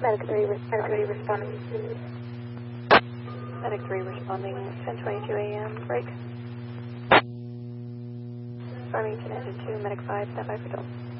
Medic 3 responding. Medic 3 responding, 10:22 a.m. break. Farmington Engine 2, Medic 5, stand by for Delta.